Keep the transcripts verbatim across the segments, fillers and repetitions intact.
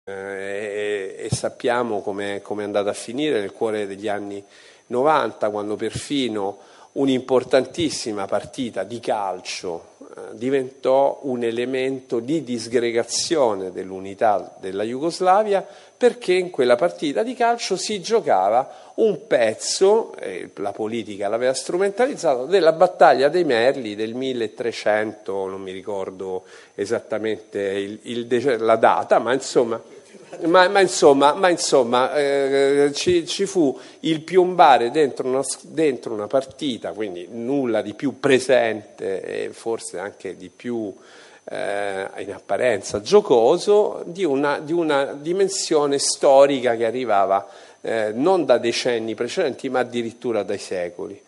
e, e sappiamo come è andata a finire nel cuore degli anni novanta, quando perfino un'importantissima partita di calcio eh, diventò un elemento di disgregazione dell'unità della Jugoslavia, perché in quella partita di calcio si giocava un pezzo, e la politica l'aveva strumentalizzato, della battaglia dei Merli del milletrecento, non mi ricordo esattamente il, il, la data, ma insomma... Ma, ma insomma, ma insomma eh, ci, ci fu il piombare dentro una, dentro una partita, quindi nulla di più presente e forse anche di più eh, in apparenza giocoso, di una, di una dimensione storica che arrivava eh, non da decenni precedenti ma addirittura dai secoli.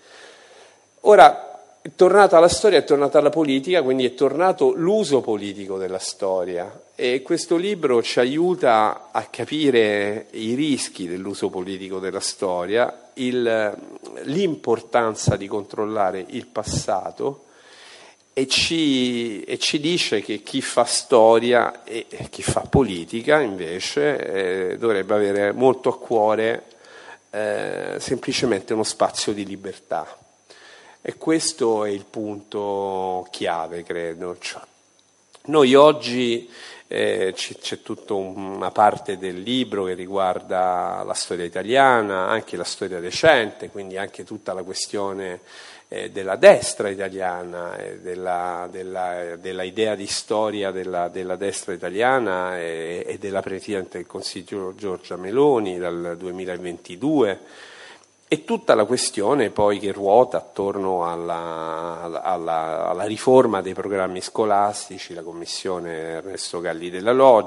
Ora, è tornata la storia, è tornata la politica, quindi è tornato l'uso politico della storia, e questo libro ci aiuta a capire i rischi dell'uso politico della storia, il, l'importanza di controllare il passato, e ci, e ci dice che chi fa storia e chi fa politica invece eh, dovrebbe avere molto a cuore eh, semplicemente uno spazio di libertà. E questo è il punto chiave, credo. Cioè, noi oggi eh, c- c'è tutta una parte del libro che riguarda la storia italiana, anche la storia recente, quindi anche tutta la questione eh, della destra italiana, eh, della, della, della idea di storia della, della destra italiana e, e della Presidente del Consiglio Giorgia Meloni dal duemilaventidue. E tutta la questione poi che ruota attorno alla, alla, alla riforma dei programmi scolastici, la commissione Ernesto Galli della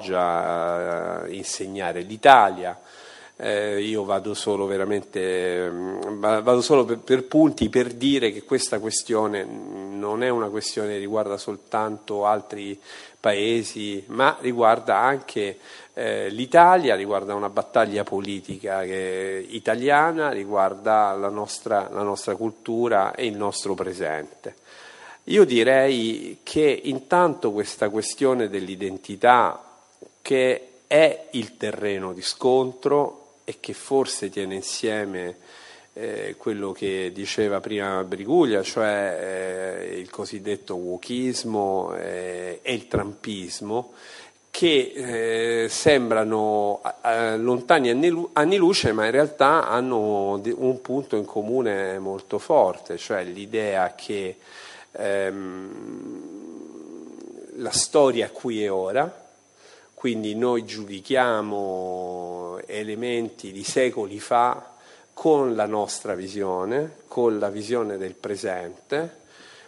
Loggia, eh, Insegnare l'Italia. Eh, io vado solo veramente vado solo per, per punti, per dire che questa questione non è una questione che riguarda soltanto altri paesi, ma riguarda anche eh, l'Italia, riguarda una battaglia politica che, italiana, riguarda la nostra, la nostra cultura e il nostro presente. Io direi che intanto questa questione dell'identità, che è il terreno di scontro e che forse tiene insieme eh, quello che diceva prima Briguglia, cioè eh, il cosiddetto wokismo eh, e il trumpismo, che eh, sembrano eh, lontani anni, anni luce, ma in realtà hanno un punto in comune molto forte, cioè l'idea che ehm, la storia qui e ora, quindi noi giudichiamo elementi di secoli fa con la nostra visione, con la visione del presente,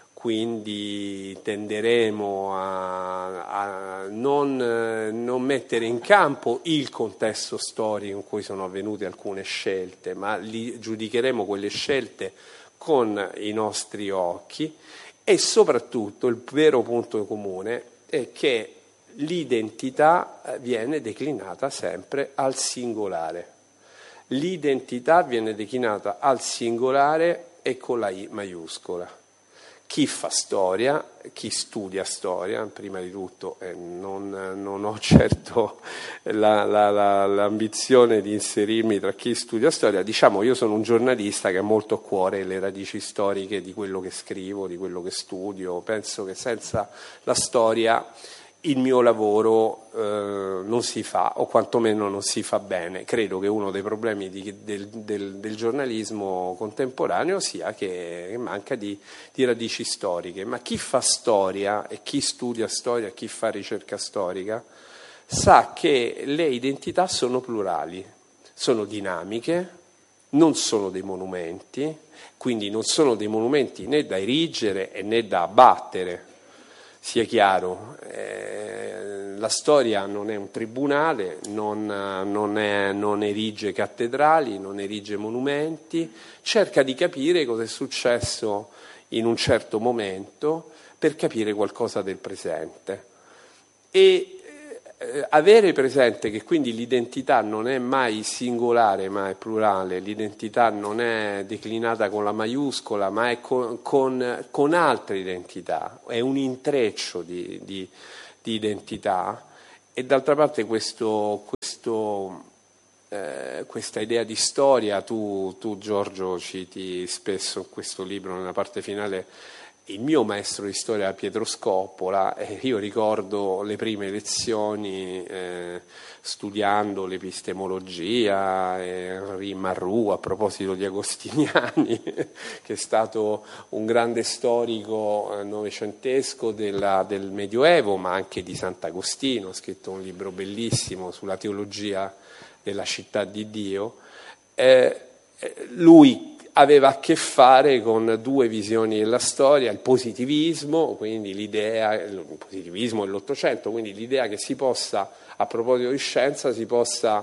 quindi tenderemo a, a non, non mettere in campo il contesto storico in cui sono avvenute alcune scelte, ma li giudicheremo quelle scelte con i nostri occhi, e soprattutto il vero punto comune è che l'identità viene declinata sempre al singolare. L'identità viene declinata al singolare e con la I maiuscola. Chi fa storia, chi studia storia, prima di tutto, eh, non, non ho certo la, la, la, l'ambizione di inserirmi tra chi studia storia, diciamo io sono un giornalista che ha molto a cuore le radici storiche di quello che scrivo, di quello che studio. Penso che senza la storia il mio lavoro eh, non si fa, o quantomeno non si fa bene. Credo che uno dei problemi di, del, del, del giornalismo contemporaneo sia che, che manca di, di radici storiche, ma chi fa storia e chi studia storia, chi fa ricerca storica, sa che le identità sono plurali, sono dinamiche, non sono dei monumenti, quindi non sono dei monumenti né da erigere né da abbattere. Sia chiaro, eh, la storia non è un tribunale, non, non, è, non erige cattedrali, non erige monumenti, cerca di capire cosa è successo in un certo momento per capire qualcosa del presente. E eh, avere presente che quindi l'identità non è mai singolare ma è plurale, l'identità non è declinata con la maiuscola ma è con, con, con altre identità, è un intreccio di, di, di identità, e d'altra parte questo, questo, eh, questa idea di storia, tu, tu Giorgio citi spesso in questo libro, nella parte finale, il mio maestro di storia Pietro Scoppola, e io ricordo le prime lezioni eh, studiando l'epistemologia, eh, Henri Marroux, a proposito di Agostiniani, che è stato un grande storico eh, novecentesco della, del Medioevo, ma anche di Sant'Agostino, ha scritto un libro bellissimo sulla teologia della città di Dio. Eh, lui aveva a che fare con due visioni della storia, il positivismo, quindi l'idea, il positivismo dell'Ottocento, quindi l'idea che si possa, a proposito di scienza, si possa,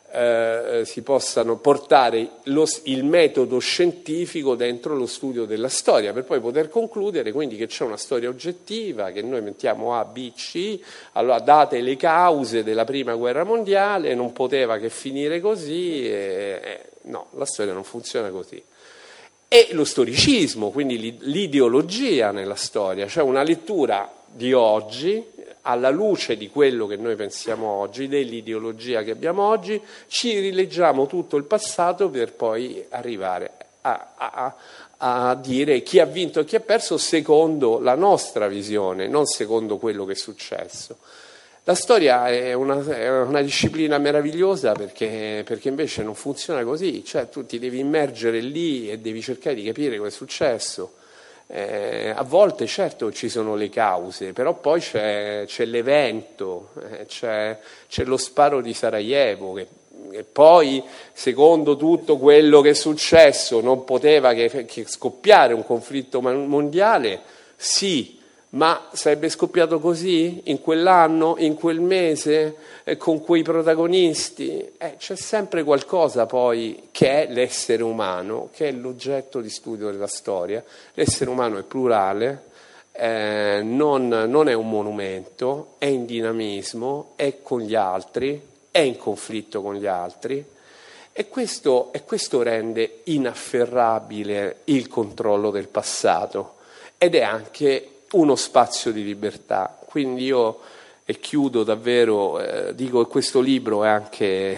eh, si possano portare lo, il metodo scientifico dentro lo studio della storia, per poi poter concludere quindi che c'è una storia oggettiva, che noi mettiamo A, B, C, allora date le cause della prima guerra mondiale, non poteva che finire così, e, e, no, la storia non funziona così. E lo storicismo, quindi l'ideologia nella storia, cioè una lettura di oggi, alla luce di quello che noi pensiamo oggi, dell'ideologia che abbiamo oggi, ci rileggiamo tutto il passato per poi arrivare a, a, a dire chi ha vinto e chi ha perso secondo la nostra visione, non secondo quello che è successo. La storia è una, è una disciplina meravigliosa perché, perché invece non funziona così, cioè tu ti devi immergere lì e devi cercare di capire cosa è successo. Eh, a volte certo ci sono le cause, però poi c'è, c'è l'evento, eh, c'è, c'è lo sparo di Sarajevo che, che poi secondo tutto quello che è successo non poteva che, che scoppiare un conflitto mondiale, sì. Ma sarebbe scoppiato così, in quell'anno, in quel mese, eh, con quei protagonisti? Eh, c'è sempre qualcosa poi che è l'essere umano, che è l'oggetto di studio della storia. L'essere umano è plurale, eh, non, non è un monumento, è in dinamismo, è con gli altri, è in conflitto con gli altri. E questo, e questo rende inafferrabile il controllo del passato ed è anche uno spazio di libertà. Quindi io, e chiudo davvero, eh, dico che questo libro è anche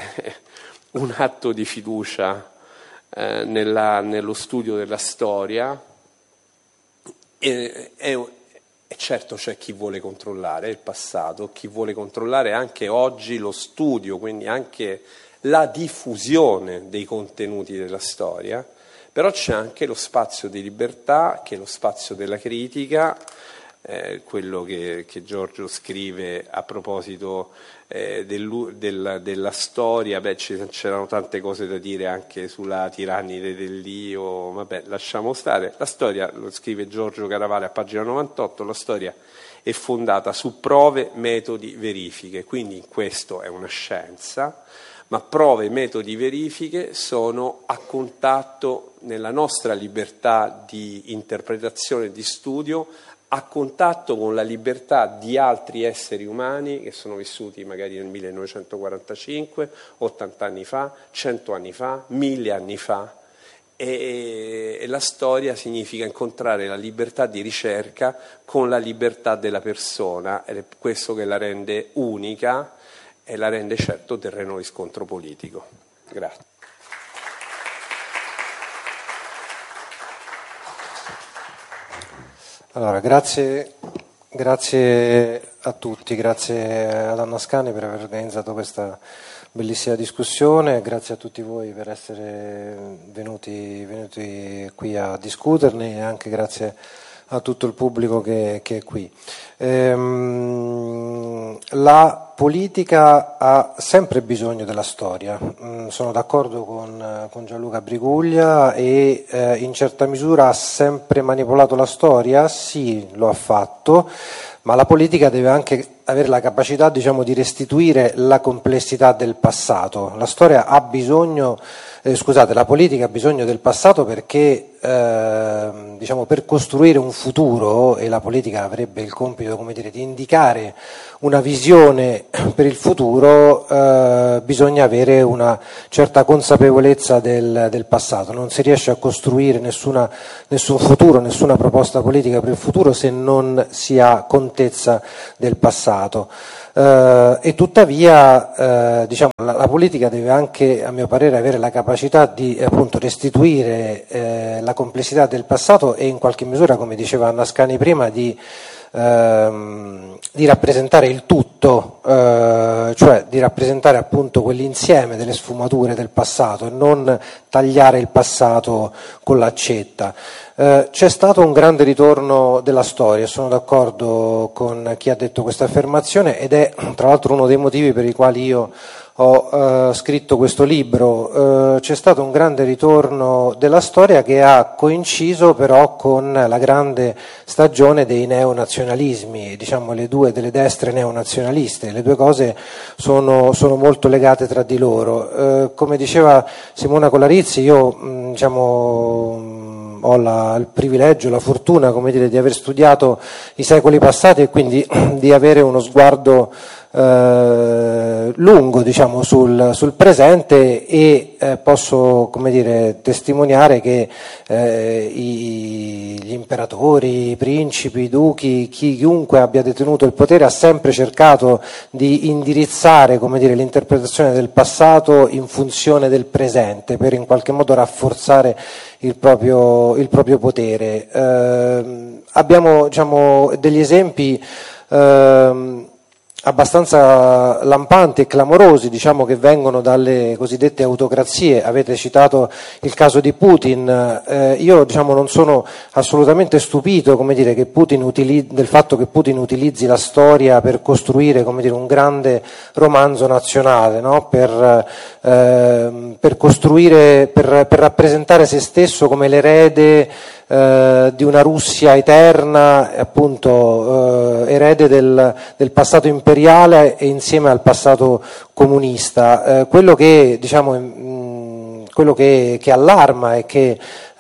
un atto di fiducia eh, nella, nello studio della storia e, e, e certo c'è chi vuole controllare il passato, chi vuole controllare anche oggi lo studio, quindi anche la diffusione dei contenuti della storia. Però c'è anche lo spazio di libertà, che è lo spazio della critica, eh, quello che, che Giorgio scrive a proposito eh, del, del, della storia. Beh, c'erano tante cose da dire anche sulla tirannide dell'io, vabbè, lasciamo stare. La storia, lo scrive Giorgio Caravale a pagina novantotto, la storia è fondata su prove, metodi, verifiche, quindi questo è una scienza. Ma prove, metodi, verifiche sono a contatto nella nostra libertà di interpretazione e di studio, a contatto con la libertà di altri esseri umani che sono vissuti magari nel millenovecentoquarantacinque, ottanta anni fa, cento anni fa, mille anni fa. E, e la storia significa incontrare la libertà di ricerca con la libertà della persona, ed è questo che la rende unica e la rende certo terreno di scontro politico. Grazie. Allora, grazie, grazie a tutti, grazie ad Anna Ascani per aver organizzato questa bellissima discussione, grazie a tutti voi per essere venuti, venuti qui a discuterne e anche grazie a tutto il pubblico che, che è qui. Ehm, la politica ha sempre bisogno della storia, mm, sono d'accordo con, con Gianluca Briguglia e eh, in certa misura ha sempre manipolato la storia, sì, lo ha fatto, ma la politica deve anche avere la capacità, diciamo, di restituire la complessità del passato. La storia ha bisogno, eh, scusate, la politica ha bisogno del passato perché, eh, diciamo, per costruire un futuro, e la politica avrebbe il compito, come dire, di indicare una visione per il futuro, eh, bisogna avere una certa consapevolezza del, del passato. Non si riesce a costruire nessuna, nessun futuro, nessuna proposta politica per il futuro se non si ha contezza del passato. Uh, e tuttavia uh, diciamo, la, la politica deve anche, a mio parere, avere la capacità di appunto restituire eh, la complessità del passato e in qualche misura, come diceva Anna Ascani prima, di, ehm, di rappresentare il tutto, eh, cioè di rappresentare appunto quell'insieme delle sfumature del passato e non tagliare il passato con l'accetta. Eh, c'è stato un grande ritorno della storia, sono d'accordo con chi ha detto questa affermazione, ed è tra l'altro uno dei motivi per i quali io ho eh, scritto questo libro. Eh, c'è stato un grande ritorno della storia che ha coinciso però con la grande stagione dei neonazionalismi, diciamo le due delle destre neonazionaliste. Le due cose sono, sono molto legate tra di loro. Eh, come diceva Simona Colarizzi, io mh, diciamo ho la, il privilegio, la fortuna, come dire, di aver studiato i secoli passati e quindi di avere uno sguardo eh, lungo, diciamo, sul, sul presente, e eh, posso, come dire, testimoniare che eh, i, gli imperatori, i principi, i duchi, chi, chiunque abbia detenuto il potere ha sempre cercato di indirizzare, come dire, l'interpretazione del passato in funzione del presente, per in qualche modo rafforzare il proprio, il proprio potere. Eh, abbiamo, diciamo, degli esempi eh, abbastanza lampanti e clamorosi, diciamo, che vengono dalle cosiddette autocrazie. Avete citato il caso di Putin. Eh, io, diciamo, non sono assolutamente stupito, come dire, che Putin utilizzi, del fatto che Putin utilizzi la storia per costruire, come dire, un grande romanzo nazionale, no? per, eh, per costruire, per, per rappresentare se stesso come l'erede eh, di una Russia eterna, appunto eh, erede del, del passato imperiale e insieme al passato comunista. Eh, quello che, diciamo, mh, quello che, che allarma e che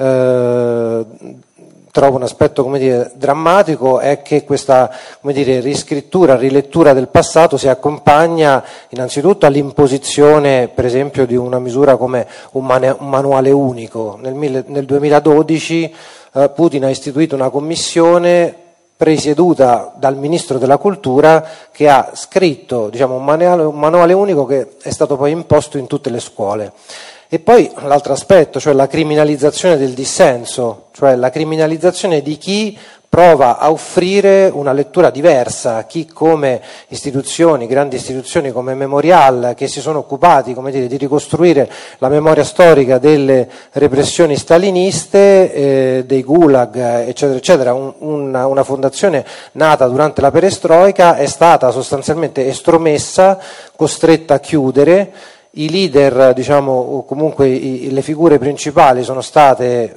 eh, trovo un aspetto, come dire, drammatico è che questa, come dire, riscrittura, rilettura del passato si accompagna innanzitutto all'imposizione, per esempio, di una misura come un, manu- un manuale unico. Nel, mille, nel duemiladodici eh, Putin ha istituito una commissione presieduta dal Ministro della Cultura che ha scritto, diciamo, un manuale, un manuale unico che è stato poi imposto in tutte le scuole. E poi l'altro aspetto, cioè la criminalizzazione del dissenso, cioè la criminalizzazione di chi prova a offrire una lettura diversa, chi come istituzioni, grandi istituzioni come Memorial, che si sono occupati, come dire, di ricostruire la memoria storica delle repressioni staliniste, eh, dei gulag, eccetera, eccetera, un, una, una fondazione nata durante la perestroica, è stata sostanzialmente estromessa, costretta a chiudere. I leader, diciamo, o comunque i, le figure principali sono state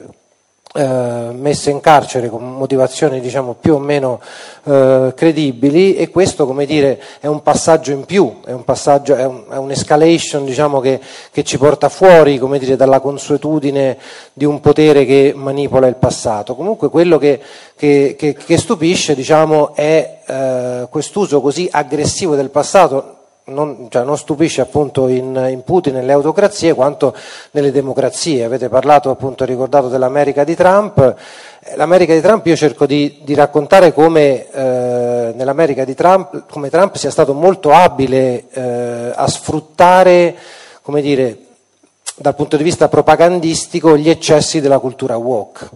eh, messe in carcere con motivazioni, diciamo, più o meno eh, credibili, e questo, come dire, è un passaggio in più, è un passaggio, è, un, è un'escalation, diciamo, che, che ci porta fuori, come dire, dalla consuetudine di un potere che manipola il passato. Comunque quello che, che, che, che stupisce, diciamo, è eh, quest'uso così aggressivo del passato. Non, cioè non stupisce appunto in, in Putin, nelle autocrazie, quanto nelle democrazie. Avete parlato, appunto, ricordato dell'America di Trump. L'America di Trump, io cerco di, di raccontare come eh, nell'America di Trump, come Trump sia stato molto abile eh, a sfruttare, come dire, dal punto di vista propagandistico, gli eccessi della cultura woke.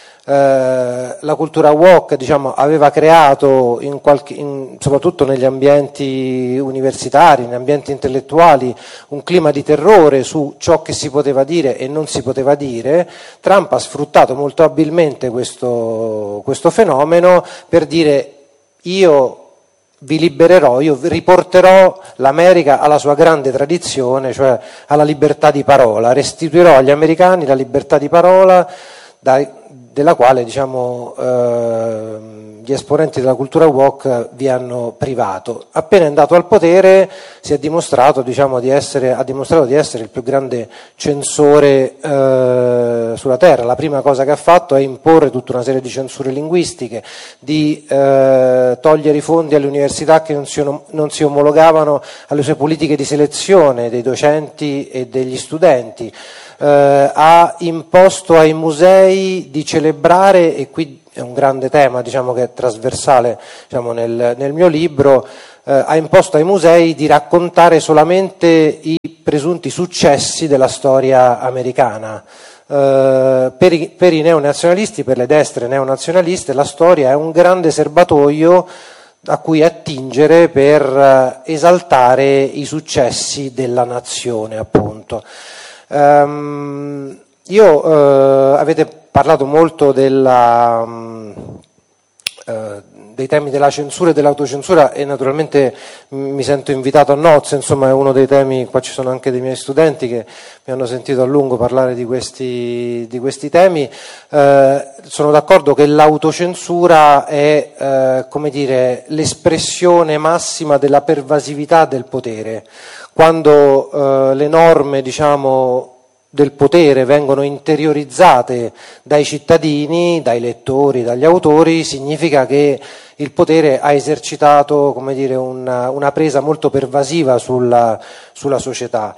Eh, la cultura woke, diciamo, aveva creato in qualche, in, soprattutto negli ambienti universitari, negli ambienti intellettuali, un clima di terrore su ciò che si poteva dire e non si poteva dire. Trump ha sfruttato molto abilmente questo, questo fenomeno per dire: io vi libererò, io riporterò l'America alla sua grande tradizione, cioè alla libertà di parola, restituirò agli americani la libertà di parola dai, della quale, diciamo, eh, gli esponenti della cultura woke vi hanno privato. Appena è andato al potere si è dimostrato, diciamo, di essere, ha dimostrato di essere il più grande censore eh, sulla terra. La prima cosa che ha fatto è imporre tutta una serie di censure linguistiche, di eh, togliere i fondi alle università che non si, non si omologavano alle sue politiche di selezione dei docenti e degli studenti. Eh, ha imposto ai musei di celebrare, e qui è un grande tema, diciamo, che è trasversale, diciamo, nel, nel mio libro, eh, ha imposto ai musei di raccontare solamente i presunti successi della storia americana. Uh, per, i, per i neonazionalisti, per le destre neonazionaliste, la storia è un grande serbatoio a cui attingere per uh, esaltare i successi della nazione, appunto. Um, io uh, avete parlato molto della um, uh, dei temi della censura e dell'autocensura, e naturalmente mi sento invitato a nozze, insomma è uno dei temi. Qua ci sono anche dei miei studenti che mi hanno sentito a lungo parlare di questi, di questi temi. Eh, sono d'accordo che l'autocensura è eh, come dire, l'espressione massima della pervasività del potere. Quando eh, le norme, diciamo, del potere vengono interiorizzate dai cittadini, dai lettori, dagli autori, significa che il potere ha esercitato, come dire, una, una presa molto pervasiva sulla, sulla società.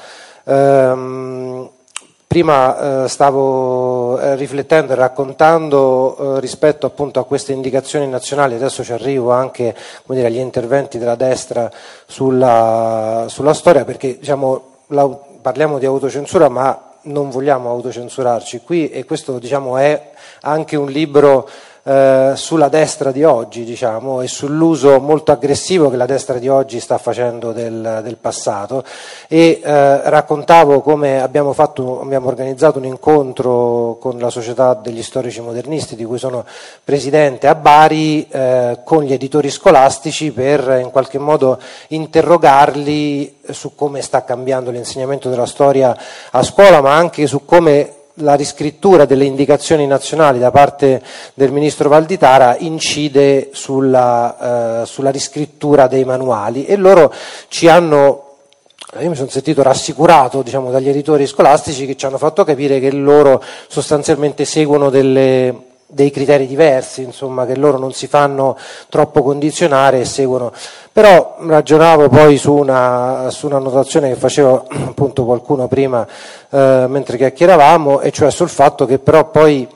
Ehm, prima eh, stavo eh, riflettendo e raccontando eh, rispetto appunto a queste indicazioni nazionali, adesso ci arrivo anche, come dire, agli interventi della destra sulla, sulla storia, perché diciamo, la, parliamo di autocensura, ma non vogliamo autocensurarci qui, e questo, diciamo, è anche un libro eh, sulla destra di oggi, diciamo, e sull'uso molto aggressivo che la destra di oggi sta facendo del, del passato. E eh, raccontavo come abbiamo fatto, abbiamo organizzato un incontro con la Società degli Storici Modernisti, di cui sono presidente, a Bari, eh, con gli editori scolastici, per in qualche modo interrogarli su come sta cambiando l'insegnamento della storia a scuola, ma anche su come la riscrittura delle indicazioni nazionali da parte del ministro Valditara incide sulla, eh, sulla riscrittura dei manuali. E loro ci hanno, io mi sono sentito rassicurato, diciamo, dagli editori scolastici, che ci hanno fatto capire che loro sostanzialmente seguono delle, dei criteri diversi, insomma, che loro non si fanno troppo condizionare e seguono. Però ragionavo poi su una, su una notazione che faceva appunto qualcuno prima eh, mentre chiacchieravamo, e cioè sul fatto che però poi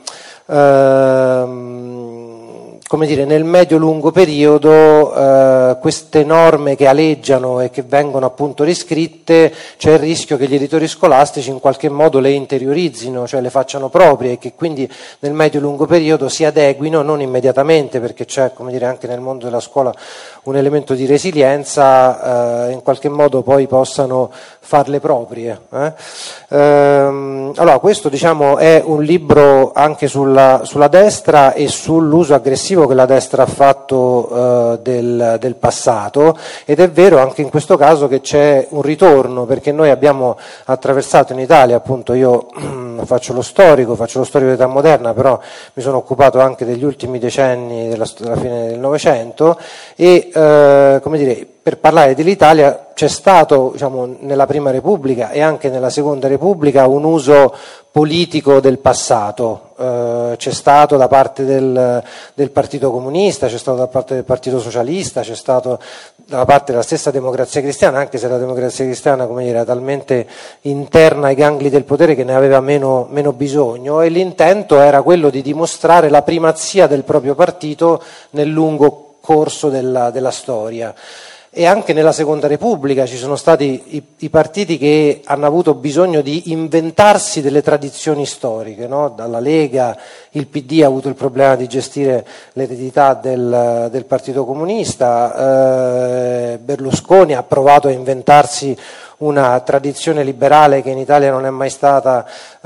ehm, come dire, nel medio-lungo periodo eh, queste norme che aleggiano e che vengono appunto riscritte, c'è il rischio che gli editori scolastici in qualche modo le interiorizzino, cioè le facciano proprie, e che quindi nel medio-lungo periodo si adeguino, non immediatamente, perché c'è, come dire, anche nel mondo della scuola un elemento di resilienza, eh, in qualche modo poi possano farle proprie. Eh? Ehm, allora, questo, diciamo, è un libro anche sulla, sulla destra e sull'uso aggressivo che la destra ha fatto eh, del, del passato, ed è vero anche in questo caso che c'è un ritorno, perché noi abbiamo attraversato in Italia, appunto io faccio lo storico, faccio lo storico dell'età moderna, però mi sono occupato anche degli ultimi decenni della, della fine del Novecento, e eh, come dire, per parlare dell'Italia c'è stato, diciamo, nella Prima Repubblica e anche nella Seconda Repubblica un uso politico del passato, eh, c'è stato da parte del, del Partito Comunista, c'è stato da parte del Partito Socialista, c'è stato da parte della stessa Democrazia Cristiana, anche se la Democrazia Cristiana, come dire, era talmente interna ai gangli del potere che ne aveva meno, meno bisogno, e l'intento era quello di dimostrare la primazia del proprio partito nel lungo corso della, della storia. E anche nella Seconda Repubblica ci sono stati i, i partiti che hanno avuto bisogno di inventarsi delle tradizioni storiche, no? Dalla Lega, il P D ha avuto il problema di gestire l'eredità del, del Partito Comunista, eh, Berlusconi ha provato a inventarsi una tradizione liberale che in Italia non è mai stata,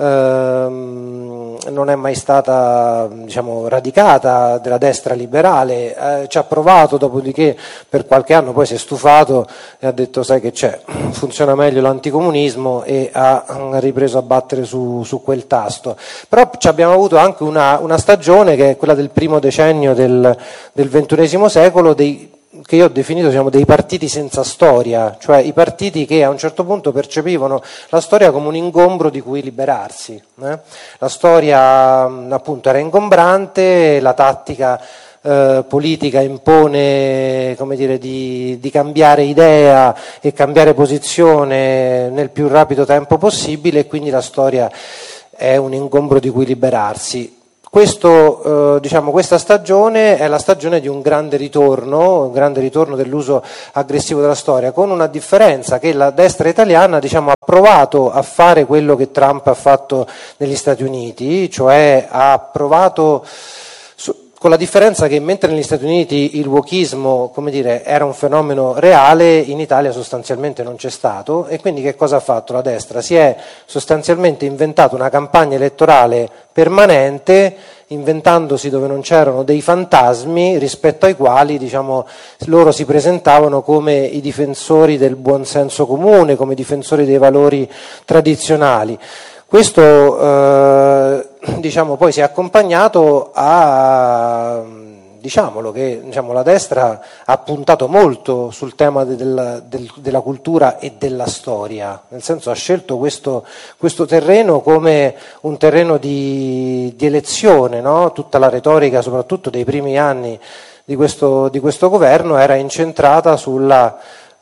ehm, non è mai stata, diciamo, radicata, della destra liberale, eh, ci ha provato, dopodiché per qualche anno poi si è stufato e ha detto: sai che c'è, funziona meglio l'anticomunismo, e ha ripreso a battere su, su quel tasto. Però ci abbiamo avuto anche una, una stagione, che è quella del primo decennio del, del ventunesimo secolo, dei che io ho definito, diciamo, dei partiti senza storia, cioè i partiti che a un certo punto percepivano la storia come un ingombro di cui liberarsi. Eh? La storia, appunto, era ingombrante, la tattica eh, politica impone, come dire, di, di cambiare idea e cambiare posizione nel più rapido tempo possibile, e quindi la storia è un ingombro di cui liberarsi. Questo, eh, diciamo, questa stagione è la stagione di un grande ritorno, un grande ritorno dell'uso aggressivo della storia, con una differenza, che la destra italiana, diciamo, ha provato a fare quello che Trump ha fatto negli Stati Uniti, cioè ha provato, con la differenza che mentre negli Stati Uniti il wokismo, come dire, era un fenomeno reale, in Italia sostanzialmente non c'è stato, e quindi che cosa ha fatto la destra? Si è sostanzialmente inventato una campagna elettorale permanente, inventandosi dove non c'erano dei fantasmi rispetto ai quali, diciamo, loro si presentavano come i difensori del buon senso comune, come i difensori dei valori tradizionali. Questo eh, diciamo, poi si è accompagnato a, diciamolo, che diciamo, la destra ha puntato molto sul tema del, del, della cultura e della storia, nel senso ha scelto questo, questo terreno come un terreno di, di elezione, no? Tutta la retorica, soprattutto dei primi anni di questo, di questo governo, era incentrata sulla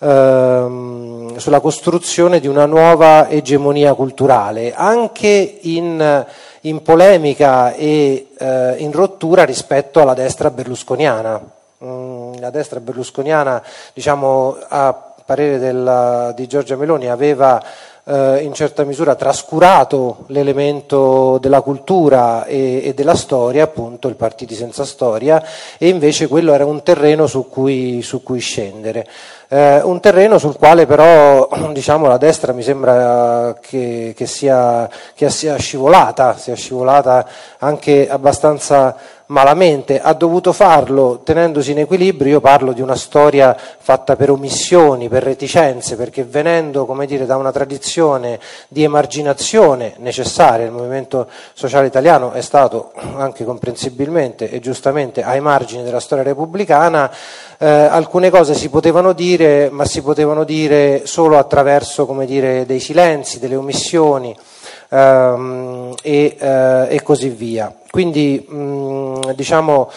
Ehm, sulla costruzione di una nuova egemonia culturale, anche in, in polemica e eh, in rottura rispetto alla destra berlusconiana. Mm, la destra berlusconiana, diciamo, a parere della, di Giorgia Meloni, aveva eh, in certa misura trascurato l'elemento della cultura e, e della storia, appunto il partiti senza storia, e invece quello era un terreno su cui, su cui scendere. Eh, un terreno sul quale però, diciamo, la destra mi sembra che, che, sia, che sia scivolata, sia scivolata anche abbastanza malamente. Ha dovuto farlo tenendosi in equilibrio. Io parlo di una storia fatta per omissioni, per reticenze, perché venendo, come dire, da una tradizione di emarginazione necessaria, il movimento sociale italiano è stato anche comprensibilmente e giustamente ai margini della storia repubblicana. Eh, alcune cose si potevano dire, ma si potevano dire solo attraverso, come dire, dei silenzi, delle omissioni ehm, e, eh, e così via. Quindi mh, diciamo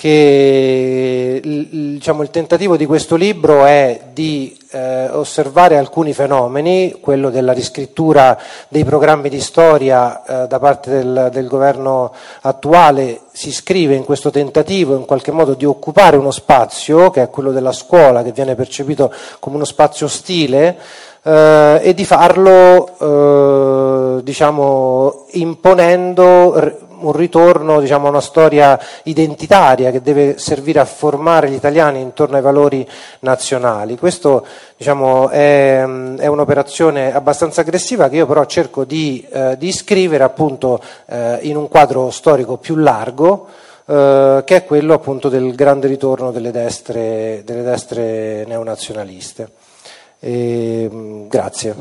che il, diciamo, il tentativo di questo libro è di eh, osservare alcuni fenomeni, quello della riscrittura dei programmi di storia eh, da parte del, del governo attuale si iscrive in questo tentativo in qualche modo di occupare uno spazio che è quello della scuola, che viene percepito come uno spazio ostile, eh, e di farlo eh, diciamo imponendo un ritorno, diciamo, a una storia identitaria che deve servire a formare gli italiani intorno ai valori nazionali. Questo, diciamo, è, è un'operazione abbastanza aggressiva che io però cerco di, eh, di iscrivere appunto eh, in un quadro storico più largo, eh, che è quello appunto del grande ritorno delle destre, delle destre neonazionaliste. E, grazie.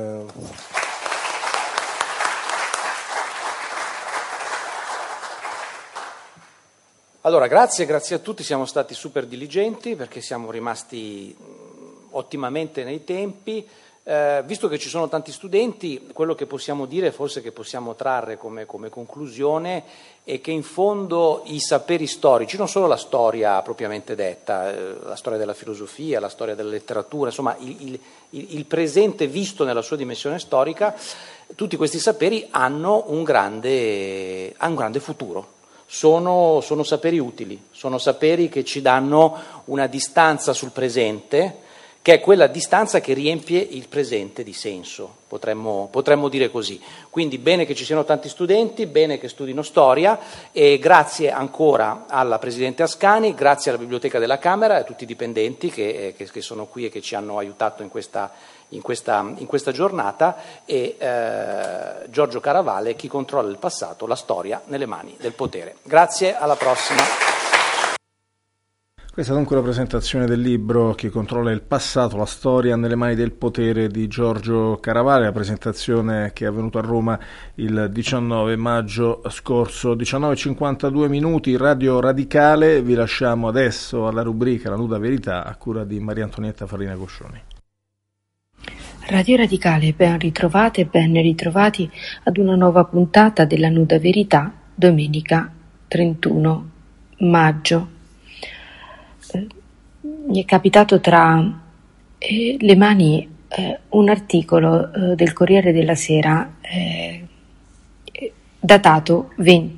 Allora, grazie, grazie a tutti, siamo stati super diligenti perché siamo rimasti ottimamente nei tempi. Eh, visto che ci sono tanti studenti, quello che possiamo dire, forse che possiamo trarre come, come conclusione, è che in fondo i saperi storici, non solo la storia propriamente detta, eh, la storia della filosofia, la storia della letteratura, insomma il, il, il presente visto nella sua dimensione storica, tutti questi saperi hanno un grande, hanno un grande futuro. Sono, sono saperi utili, sono saperi che ci danno una distanza sul presente, che è quella distanza che riempie il presente di senso, potremmo, potremmo dire così. Quindi bene che ci siano tanti studenti, bene che studino storia, e grazie ancora alla Presidente Ascani, grazie alla Biblioteca della Camera e a tutti i dipendenti che, che, che sono qui e che ci hanno aiutato in questa In questa, in questa giornata, e eh, Giorgio Caravale, Chi controlla il passato, la storia nelle mani del potere. Grazie, alla prossima. Questa è dunque la presentazione del libro Chi controlla il passato, la storia nelle mani del potere di Giorgio Caravale, la presentazione che è avvenuta a Roma il diciannove maggio scorso. diciannove e cinquantadue minuti, Radio Radicale. Vi lasciamo adesso alla rubrica La nuda verità a cura di Maria Antonietta Farina Coscioni. Radio Radicale, ben ritrovate e ben ritrovati ad una nuova puntata della Nuda Verità, domenica trentuno maggio. Eh, mi è capitato tra eh, le mani eh, un articolo eh, del Corriere della Sera eh, datato venti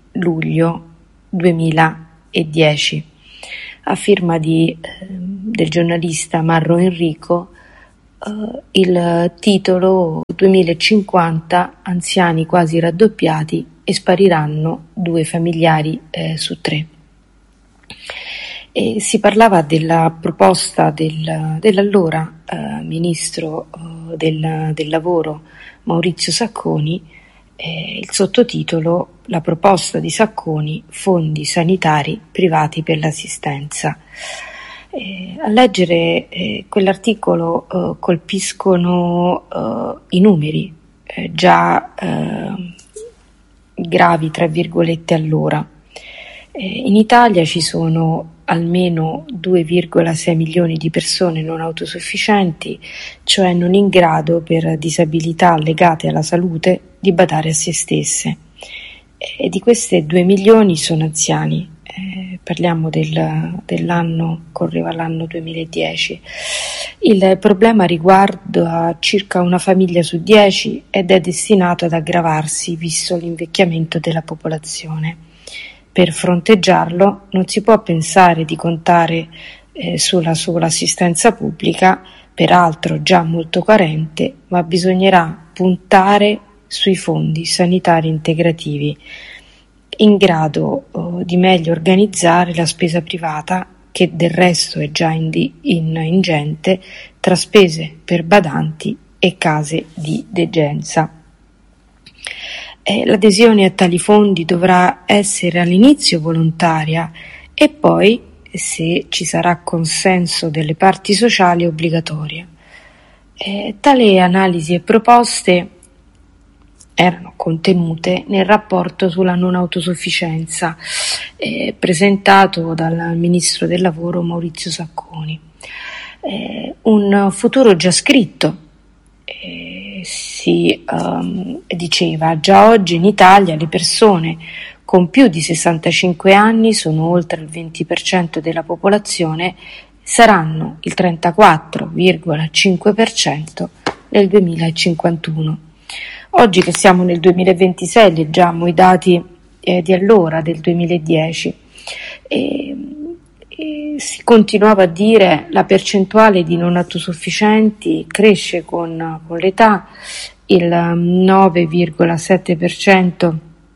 luglio duemiladieci, a firma di, eh, del giornalista Marro Enrico. Uh, il titolo duemilacinquanta, anziani quasi raddoppiati e spariranno due familiari eh, su tre. E si parlava della proposta del, dell'allora uh, ministro uh, del, del lavoro Maurizio Sacconi, eh, il sottotitolo "La proposta di Sacconi, fondi sanitari privati per l'assistenza". Eh, a leggere eh, quell'articolo eh, colpiscono eh, i numeri, eh, già eh, gravi tra virgolette allora. Eh, in Italia ci sono almeno due virgola sei milioni di persone non autosufficienti, cioè non in grado per disabilità legate alla salute di badare a se stesse. E di queste due milioni sono anziani. Eh, parliamo del, dell'anno, correva l'anno duemiladieci. Il problema riguarda circa una famiglia su dieci ed è destinato ad aggravarsi visto l'invecchiamento della popolazione. Per fronteggiarlo non si può pensare di contare eh, sulla sola assistenza pubblica, peraltro già molto carente, ma bisognerà puntare sui fondi sanitari integrativi, in grado uh, di meglio organizzare la spesa privata, che del resto è già in di, in, ingente, tra spese per badanti e case di degenza. Eh, l'adesione a tali fondi dovrà essere all'inizio volontaria e poi, se ci sarà consenso delle parti sociali, obbligatoria. Eh, tale analisi e proposte erano contenute nel rapporto sulla non autosufficienza eh, presentato dal ministro del lavoro Maurizio Sacconi. Eh, un futuro già scritto, eh, si um, diceva: già oggi in Italia le persone con più di sessantacinque anni sono oltre il venti per cento della popolazione, saranno il trentaquattro virgola cinque per cento nel duemilacinquantuno. Oggi che siamo nel duemilaventisei leggiamo i dati eh, di allora, del duemiladieci, e, e si continuava a dire la percentuale di non autosufficienti cresce con, con l'età, il nove virgola sette per cento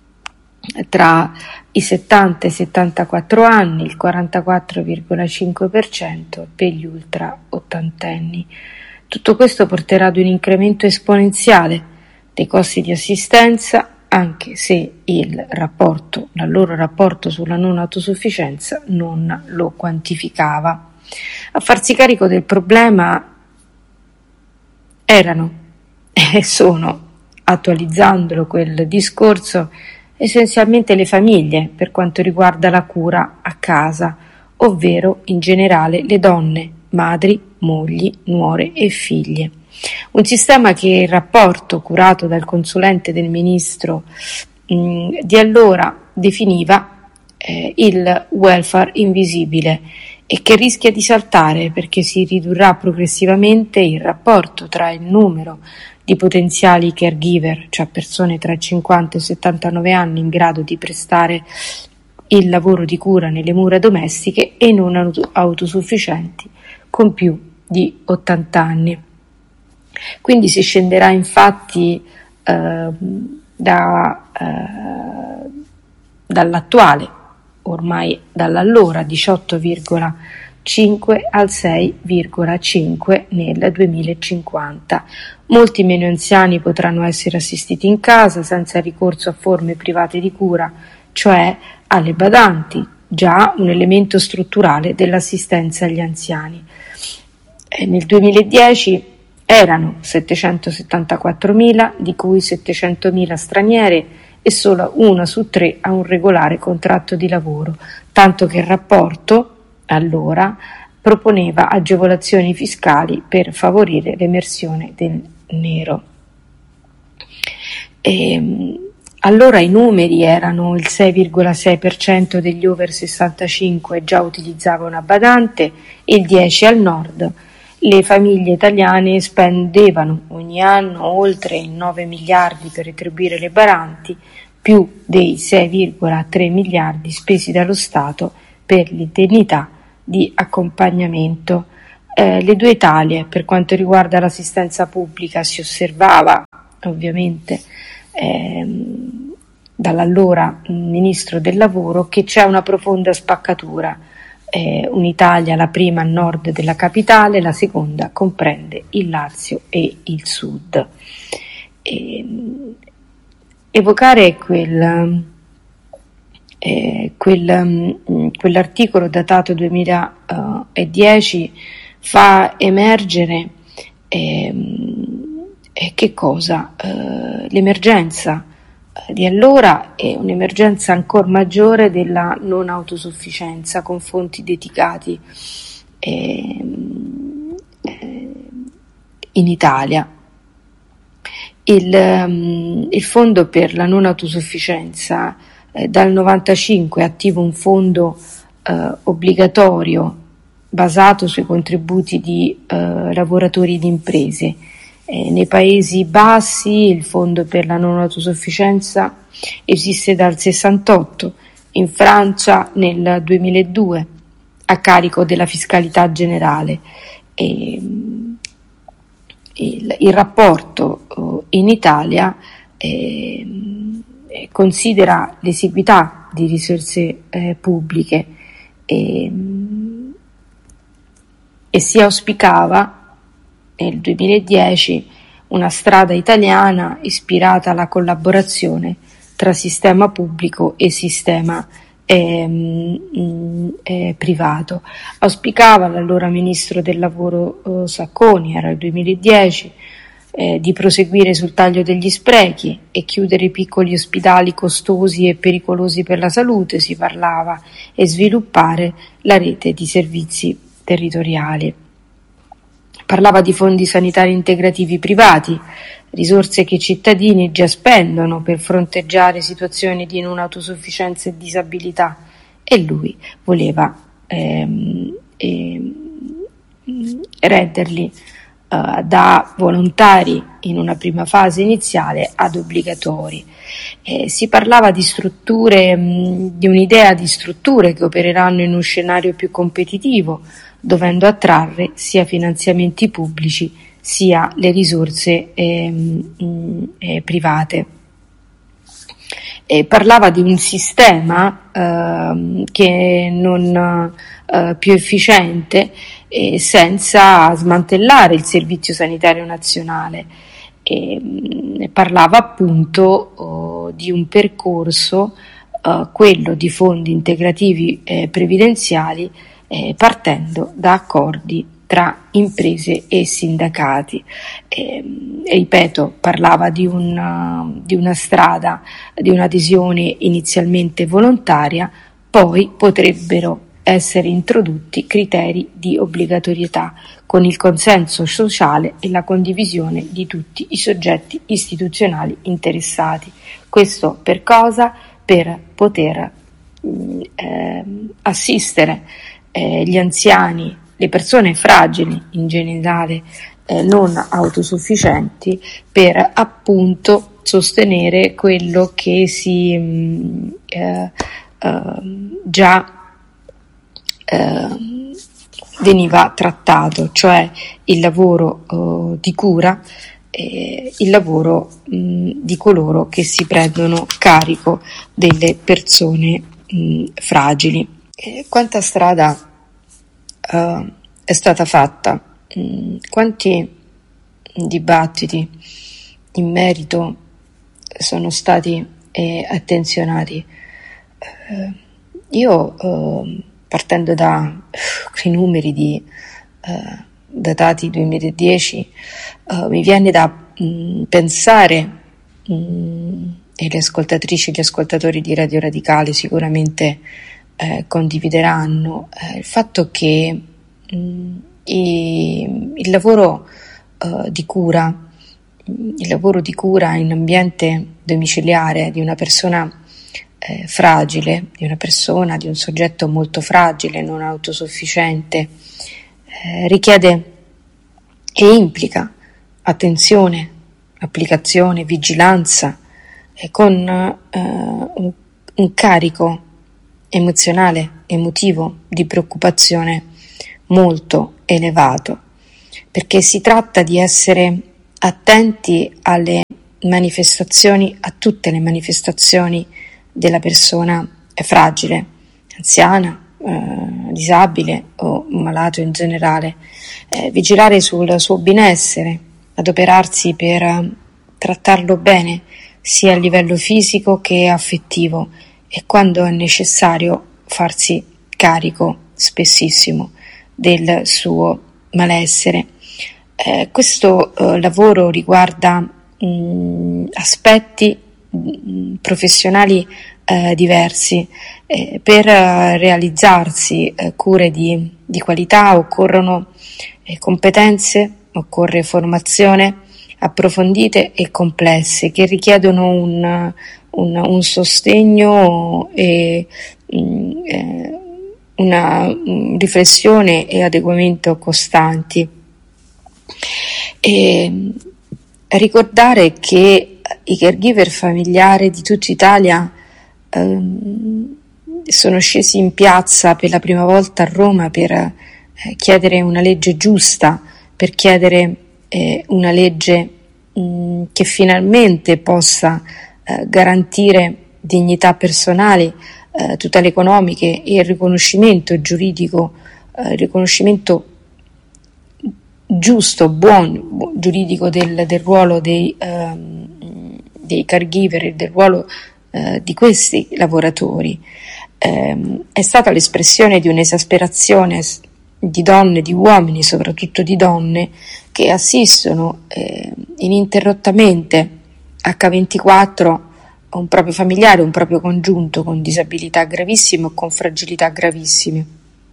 tra i settanta e i settantaquattro anni, il quarantaquattro virgola cinque per cento per gli ultra ottantenni. Tutto questo porterà ad un incremento esponenziale dei costi di assistenza, anche se il rapporto, il loro rapporto sulla non autosufficienza non lo quantificava. A farsi carico del problema erano e sono, attualizzandolo quel discorso, essenzialmente le famiglie per quanto riguarda la cura a casa, ovvero in generale le donne, madri, mogli, nuore e figlie. Un sistema che il rapporto curato dal consulente del ministro mh, di allora definiva eh, il welfare invisibile e che rischia di saltare perché si ridurrà progressivamente il rapporto tra il numero di potenziali caregiver, cioè persone tra i cinquanta e i settantanove anni in grado di prestare il lavoro di cura nelle mura domestiche, e non autosufficienti con più di ottanta anni. Quindi si scenderà infatti eh, da, eh, dall'attuale, ormai dall'allora diciotto virgola cinque al sei virgola cinque nel duemilacinquanta. Molti meno anziani potranno essere assistiti in casa senza ricorso a forme private di cura, cioè alle badanti, già un elemento strutturale dell'assistenza agli anziani. E nel duemiladieci erano settecentosettantaquattromila, di cui settecentomila straniere, e solo una su tre ha un regolare contratto di lavoro, tanto che il rapporto allora proponeva agevolazioni fiscali per favorire l'emersione del nero. E, allora i numeri erano: il sei virgola sei per cento degli over sessantacinque già utilizzava una badante, e il dieci per cento al nord. Le famiglie italiane spendevano ogni anno oltre nove miliardi per retribuire le badanti, più dei sei virgola tre miliardi spesi dallo Stato per l'indennità di accompagnamento. Eh, le due Italie, per quanto riguarda l'assistenza pubblica, si osservava ovviamente ehm, dall'allora ministro del lavoro che c'è una profonda spaccatura. Eh, un'Italia, la prima a nord della capitale, la seconda comprende il Lazio e il sud. E, evocare quel, eh, quel, um, quell'articolo datato duemiladieci fa emergere eh, eh, che cosa? Eh, l'emergenza di allora è un'emergenza ancora maggiore della non autosufficienza con fonti dedicati eh, eh, in Italia. Il, um, il fondo per la non autosufficienza eh, dal novantacinque è attivo un fondo eh, obbligatorio basato sui contributi di eh, lavoratori di imprese. Eh, nei Paesi Bassi il fondo per la non autosufficienza esiste dal sessantotto, in Francia nel duemiladue a carico della fiscalità generale. E, il, il rapporto uh, in Italia eh, considera l'esiguità di risorse eh, pubbliche e, e si auspicava nel duemiladieci una strada italiana ispirata alla collaborazione tra sistema pubblico e sistema eh, eh, privato. Auspicava l'allora ministro del lavoro eh, Sacconi, era il duemiladieci, eh, di proseguire sul taglio degli sprechi e chiudere i piccoli ospedali costosi e pericolosi per la salute, si parlava, e sviluppare la rete di servizi territoriali. Parlava di fondi sanitari integrativi privati, risorse che i cittadini già spendono per fronteggiare situazioni di non autosufficienza e disabilità, e lui voleva ehm, ehm, renderli eh, da volontari in una prima fase iniziale ad obbligatori. Eh, si parlava di strutture, mh, di un'idea di strutture che opereranno in uno scenario più competitivo, dovendo attrarre sia finanziamenti pubblici sia le risorse eh, mh, eh, private. E parlava di un sistema eh, che non eh, più efficiente eh, senza smantellare il Servizio Sanitario Nazionale. E, mh, parlava appunto oh, di un percorso, eh, quello di fondi integrativi eh, previdenziali, Eh, partendo da accordi tra imprese e sindacati. Eh, ripeto, parlava di una, di una strada, di un'adesione inizialmente volontaria, poi potrebbero essere introdotti criteri di obbligatorietà con il consenso sociale e la condivisione di tutti i soggetti istituzionali interessati. Questo per cosa? Per poter mh, eh, assistere Eh, gli anziani, le persone fragili in generale, eh, non autosufficienti, per appunto sostenere quello che si mh, eh, eh, già eh, veniva trattato, cioè il lavoro eh, di cura, eh, il lavoro mh, di coloro che si prendono carico delle persone mh, fragili. Eh, quanta strada uh, è stata fatta, mm, quanti dibattiti in merito sono stati eh, attenzionati. Uh, io, uh, partendo da uh, i numeri di, uh, datati duemiladieci, uh, mi viene da mm, pensare, mm, e le ascoltatrici e gli ascoltatori di Radio Radicale sicuramente Eh, condivideranno eh, il fatto che mh, i, il lavoro eh, di cura, il lavoro di cura in ambiente domiciliare di una persona eh, fragile, di una persona, di un soggetto molto fragile, non autosufficiente, eh, richiede e implica attenzione, applicazione, vigilanza, eh, con eh, un, un carico emozionale, emotivo, di preoccupazione molto elevato, perché si tratta di essere attenti alle manifestazioni, a tutte le manifestazioni della persona fragile, anziana, eh, disabile o malato in generale, eh, vigilare sul suo benessere, adoperarsi per eh, trattarlo bene sia a livello fisico che affettivo, e quando è necessario farsi carico spessissimo del suo malessere. Eh, questo eh, lavoro riguarda mh, aspetti mh, professionali eh, diversi. Eh, per eh, realizzarsi eh, cure di, di qualità occorrono eh, competenze, occorre formazione approfondite e complesse che richiedono un, un, un sostegno e mh, eh, una mh, riflessione e adeguamento costanti. E ricordare che i caregiver familiari di tutta Italia ehm, sono scesi in piazza per la prima volta a Roma per eh, chiedere una legge giusta, per chiedere eh, una legge mh, che finalmente possa eh, garantire dignità personali, eh, tutele economiche e il riconoscimento giuridico, eh, il riconoscimento giusto, buono, bu- giuridico del, del ruolo dei, ehm, dei caregiver e del ruolo eh, di questi lavoratori. Eh, è stata l'espressione di un'esasperazione di donne, di uomini, soprattutto di donne, che assistono eh, ininterrottamente acca ventiquattro a un proprio familiare, un proprio congiunto con disabilità gravissime o con fragilità gravissime.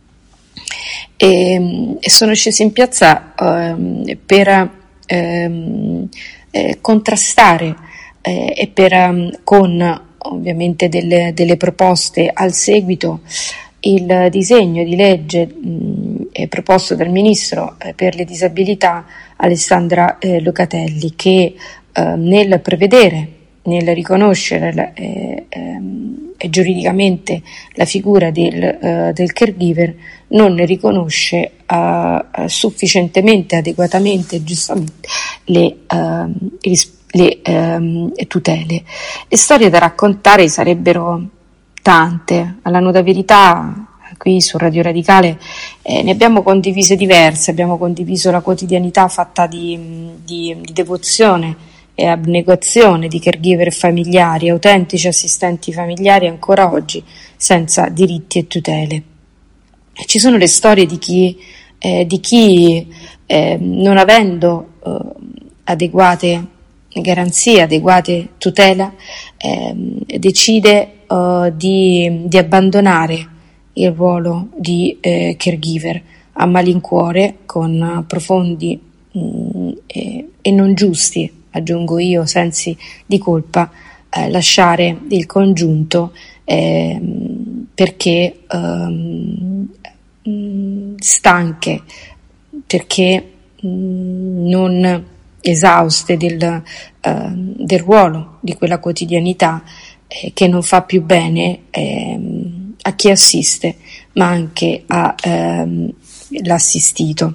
E, e sono scesi in piazza eh, per eh, eh, contrastare eh, e per um, con ovviamente delle, delle proposte al seguito il disegno di legge mh, è proposto dal Ministro eh, per le disabilità Alessandra eh, Locatelli, che eh, nel prevedere, nel riconoscere eh, eh, giuridicamente la figura del, eh, del caregiver, non ne riconosce eh, sufficientemente, adeguatamente e giustamente le, eh, le eh, tutele. Le storie da raccontare sarebbero tante. Alla Nuda Verità, qui su Radio Radicale, eh, ne abbiamo condivise diverse. Abbiamo condiviso la quotidianità fatta di, di, di devozione e abnegazione di caregiver e familiari, autentici assistenti familiari ancora oggi senza diritti e tutele. E ci sono le storie di chi, eh, di chi eh, non avendo eh, adeguate garanzie, adeguate tutela, eh, decide eh, di, di abbandonare il ruolo di eh, caregiver a malincuore, con profondi mh, e, e non giusti, aggiungo io, sensi di colpa, eh, lasciare il congiunto eh, perché eh, stanche, perché mh, non esauste del, eh, del ruolo, di quella quotidianità eh, che non fa più bene eh, a chi assiste, ma anche all'assistito.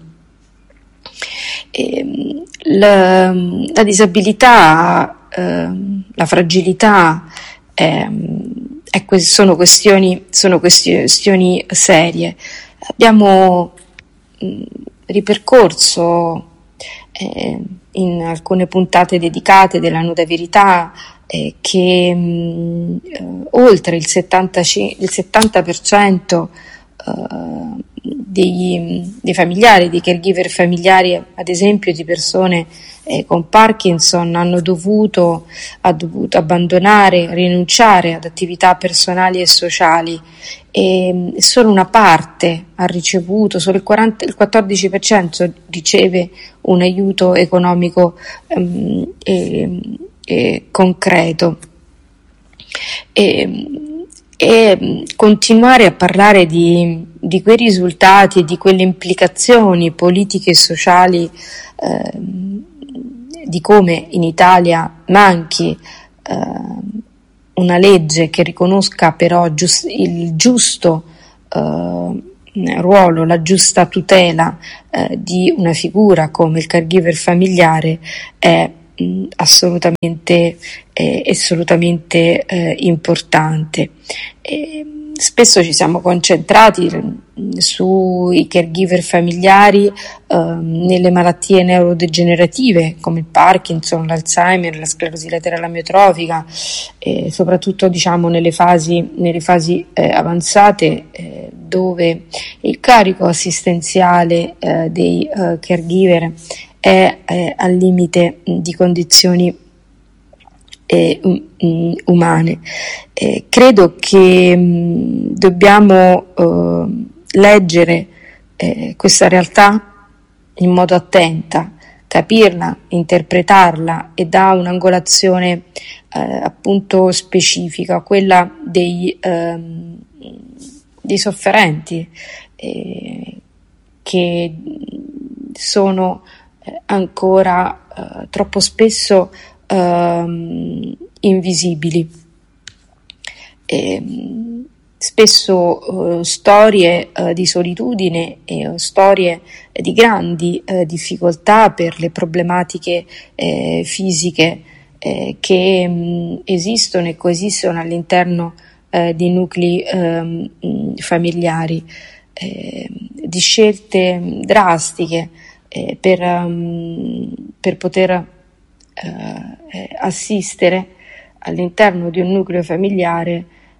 E, la, la disabilità, eh, la fragilità eh, è, sono, questioni, sono questioni serie. Abbiamo mh, ripercorso eh, in alcune puntate dedicate della Nuda Verità eh, che mh, eh, oltre il settanta per cento eh, dei, dei familiari, dei caregiver familiari, ad esempio di persone eh, con Parkinson, hanno dovuto, ha dovuto abbandonare, rinunciare ad attività personali e sociali, e solo una parte ha ricevuto, solo il, quaranta, il quattordici per cento riceve un aiuto economico um, e, e concreto. E, e continuare a parlare di, di quei risultati e di quelle implicazioni politiche e sociali, eh, di come in Italia manchi eh, una legge che riconosca però giust- il giusto eh, ruolo, la giusta tutela eh, di una figura come il caregiver familiare è mh, assolutamente, eh, assolutamente eh, importante. E, spesso ci siamo concentrati sui caregiver familiari eh, nelle malattie neurodegenerative come il Parkinson, l'Alzheimer, la sclerosi laterale amiotrofica, e soprattutto diciamo nelle fasi, nelle fasi eh, avanzate eh, dove il carico assistenziale eh, dei eh, caregiver è eh, al limite di condizioni Eh, um, umane. Eh, credo che um, dobbiamo uh, leggere eh, questa realtà in modo attenta, capirla, interpretarla e da un'angolazione eh, appunto specifica, quella dei, um, dei sofferenti eh, che sono eh, ancora eh, troppo spesso Uh, invisibili. E, spesso uh, storie uh, di solitudine e uh, storie di grandi uh, difficoltà per le problematiche eh, fisiche eh, che um, esistono e coesistono all'interno uh, di nuclei um, familiari, eh, di scelte drastiche eh, per, um, per poter Eh, assistere all'interno di un nucleo familiare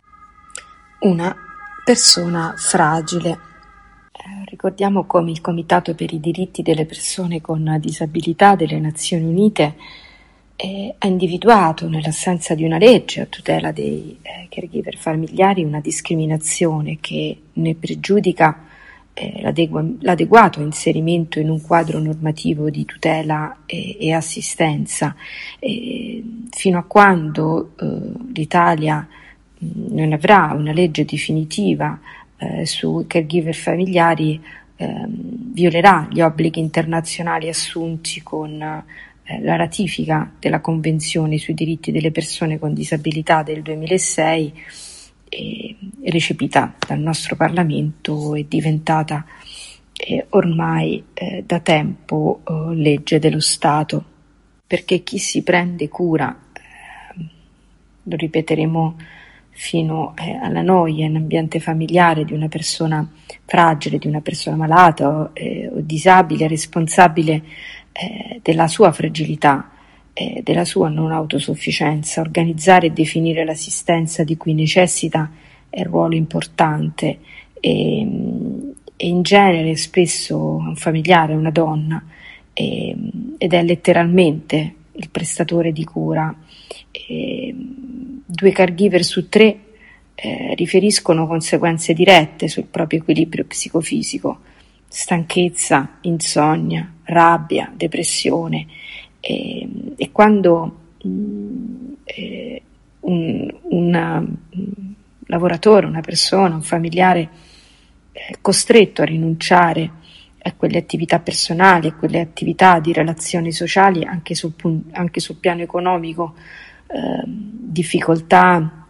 una persona fragile. Eh, ricordiamo come il Comitato per i diritti delle persone con disabilità delle Nazioni Unite eh, ha individuato, nell'assenza di una legge a tutela dei eh, caregiver familiari, una discriminazione che ne pregiudica Eh, l'adegu- l'adeguato inserimento in un quadro normativo di tutela e, e assistenza, e fino a quando eh, l'Italia mh, non avrà una legge definitiva eh, sui caregiver familiari, eh, violerà gli obblighi internazionali assunti con eh, la ratifica della Convenzione sui diritti delle persone con disabilità del duemilasei, eh, recepita dal nostro Parlamento e diventata eh, ormai eh, da tempo eh, legge dello Stato, perché chi si prende cura, eh, lo ripeteremo fino eh, alla noia, in ambiente familiare di una persona fragile, di una persona malata o, eh, o disabile, responsabile eh, della sua fragilità, eh, della sua non autosufficienza. Organizzare e definire l'assistenza di cui necessita è un ruolo importante e, e in genere spesso un familiare, una donna, e, ed è letteralmente il prestatore di cura. E, due caregiver su tre eh, riferiscono conseguenze dirette sul proprio equilibrio psicofisico: stanchezza, insonnia, rabbia, depressione. E, e quando mh, eh, un una, un lavoratore, una persona, un familiare è costretto a rinunciare a quelle attività personali, a quelle attività di relazioni sociali, anche sul, anche sul piano economico, eh, difficoltà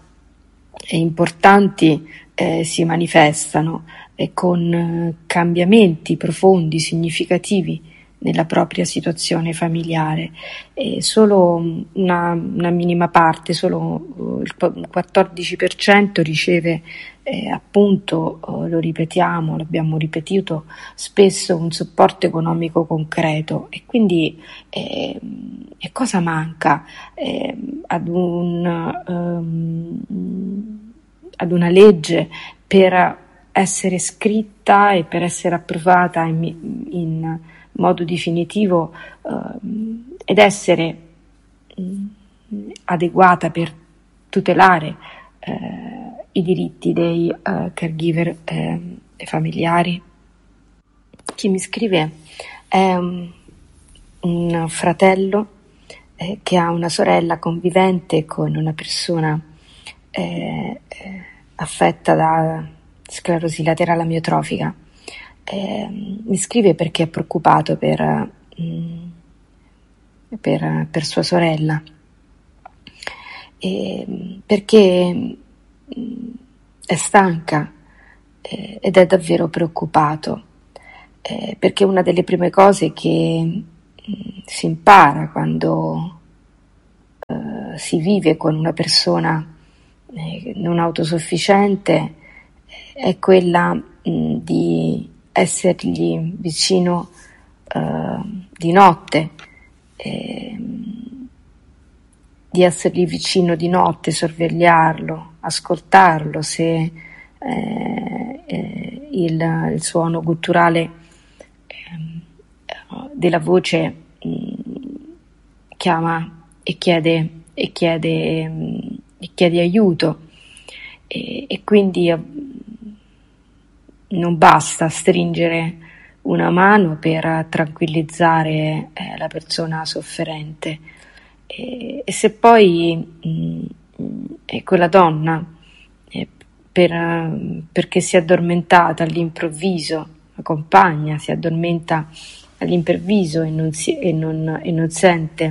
importanti eh, si manifestano eh, con eh, cambiamenti profondi, significativi nella propria situazione familiare. E solo una, una minima parte, solo il quattordici per cento riceve eh, appunto, oh, lo ripetiamo, l'abbiamo ripetuto spesso, un supporto economico concreto. E quindi eh, e cosa manca eh, ad un um, ad una legge per essere scritta e per essere approvata in, in modo definitivo uh, ed essere uh, adeguata per tutelare uh, i diritti dei uh, caregiver uh, familiari? Chi mi scrive è um, un fratello eh, che ha una sorella convivente con una persona eh, eh, affetta da sclerosi laterale amiotrofica. Eh, mi scrive perché è preoccupato per, mh, per, per sua sorella eh, perché mh, è stanca eh, ed è davvero preoccupato, eh, perché una delle prime cose che mh, si impara quando eh, si vive con una persona eh, non autosufficiente è quella mh, di essergli vicino eh, di notte, eh, di essergli vicino di notte, sorvegliarlo, ascoltarlo, se eh, eh, il, il suono gutturale eh, della voce mh, chiama e chiede, e chiede, mh, e chiede aiuto, e, e quindi eh, non basta stringere una mano per tranquillizzare eh, la persona sofferente. E, e se poi mh, quella donna eh, per, perché si è addormentata all'improvviso, la compagna si addormenta all'improvviso e non, si, e non, e non sente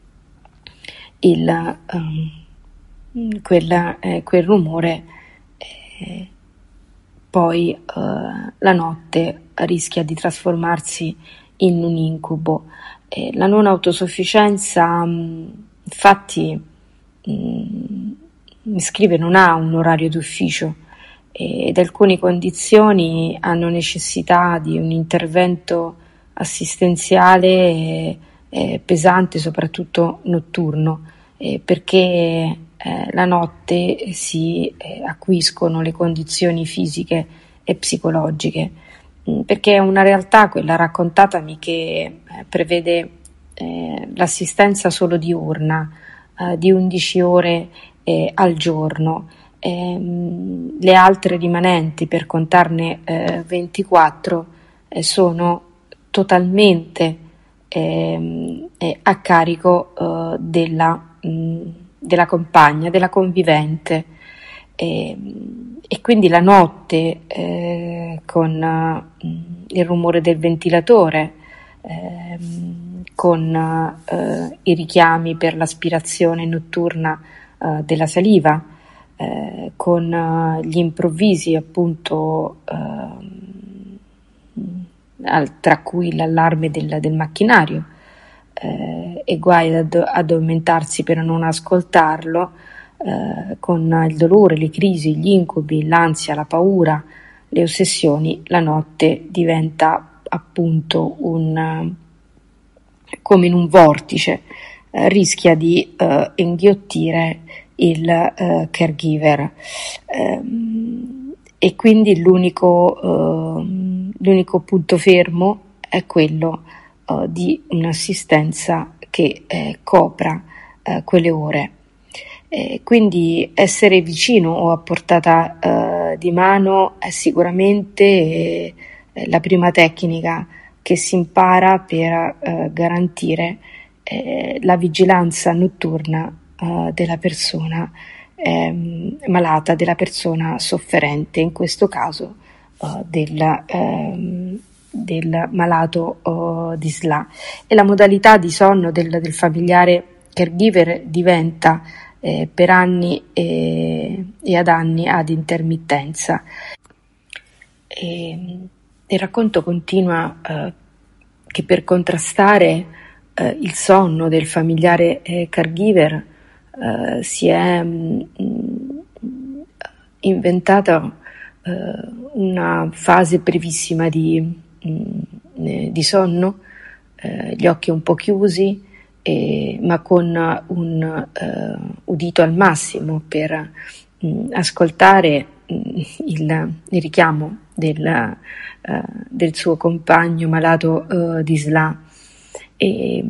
il, um, quella, eh, quel rumore, eh, poi eh, la notte rischia di trasformarsi in un incubo. Eh, la non autosufficienza, mh, infatti, mh, mi scrive, non ha un orario d'ufficio eh, ed alcune condizioni hanno necessità di un intervento assistenziale eh, eh, pesante, soprattutto notturno, eh, perché eh, la notte si eh, acuiscono le condizioni fisiche e psicologiche, mh, perché è una realtà, quella raccontatami, che eh, prevede eh, l'assistenza solo diurna, eh, di undici ore eh, al giorno. Ehm, le altre rimanenti, per contarne eh, ventiquattro, eh, sono totalmente eh, eh, a carico eh, della, mh, della compagna, della convivente, e, e quindi la notte eh, con uh, il rumore del ventilatore, eh, con uh, i richiami per l'aspirazione notturna uh, della saliva, eh, con uh, gli improvvisi appunto uh, tra cui l'allarme del, del macchinario eh, e guai ad addormentarsi per non ascoltarlo, eh, con il dolore, le crisi, gli incubi, l'ansia, la paura, le ossessioni, la notte diventa appunto un, come in un vortice, eh, rischia di eh, inghiottire il eh, caregiver eh, e quindi l'unico eh, L'unico punto fermo è quello uh, di un'assistenza che eh, copra uh, quelle ore. E quindi essere vicino o a portata uh, di mano è sicuramente eh, la prima tecnica che si impara per uh, garantire eh, la vigilanza notturna uh, della persona eh, malata, della persona sofferente, in questo caso Del, ehm, del malato oh, di S L A. E la modalità di sonno del, del familiare caregiver diventa eh, per anni e, e ad anni ad intermittenza. E, il racconto continua eh, che per contrastare eh, il sonno del familiare eh, caregiver eh, si è mh, inventata una fase brevissima di, di sonno, eh, gli occhi un po' chiusi, eh, ma con un uh, udito al massimo per mh, ascoltare mh, il, il richiamo del, uh, del suo compagno malato uh, di S L A. E,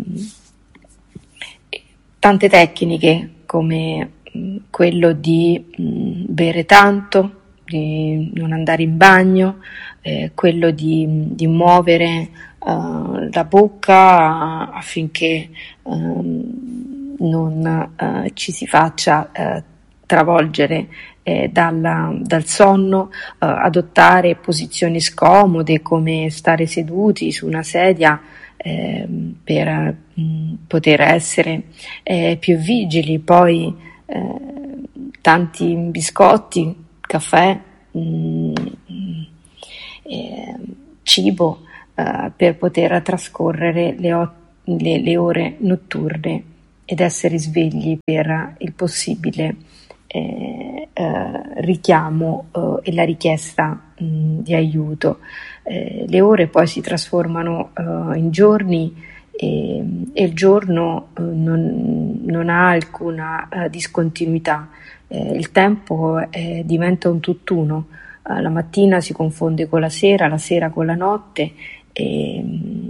e tante tecniche come mh, quello di mh, bere tanto, di non andare in bagno, eh, quello di, di muovere uh, la bocca affinché uh, non uh, ci si faccia uh, travolgere eh, dalla, dal sonno, uh, adottare posizioni scomode come stare seduti su una sedia eh, per mh, poter essere eh, più vigili, poi eh, tanti biscotti, caffè, mh, eh, cibo eh, per poter trascorrere le, o- le, le ore notturne ed essere svegli per il possibile eh, eh, richiamo eh, e la richiesta mh, di aiuto. Eh, le ore poi si trasformano eh, in giorni e, e il giorno eh, non, non ha alcuna eh, discontinuità. Eh, il tempo eh, diventa un tutt'uno. Eh, la mattina si confonde con la sera, la sera con la notte e,